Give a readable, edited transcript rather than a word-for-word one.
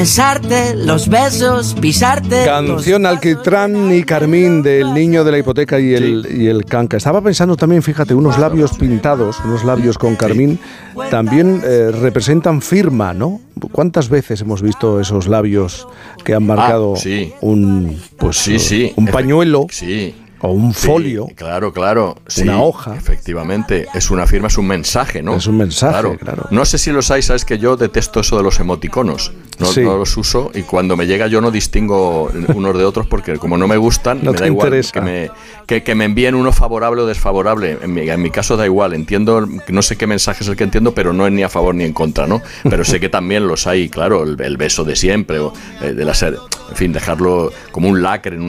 Besarte, los besos, pisarte. Canción Alquitrán y Carmín del Niño de la Hipoteca y el Canca. Estaba pensando también, fíjate, unos labios pintados, unos labios con carmín, también representan firma, ¿no? ¿Cuántas veces hemos visto esos labios que han marcado un pañuelo? Sí. O un folio. Sí, claro. Una hoja. Efectivamente. Es una firma, es un mensaje, ¿no? Es un mensaje, claro. No sé si los hay, sabes que yo detesto eso de los emoticonos. No los uso y cuando me llega yo no distingo unos de otros porque como no me gustan, no me da igual interesa. que me envíen uno favorable o desfavorable. En mi caso da igual, entiendo, no sé qué mensaje es el que entiendo, pero no es ni a favor ni en contra, ¿no? Pero sé que también los hay, claro, el beso de siempre, o en fin, dejarlo como un lacre en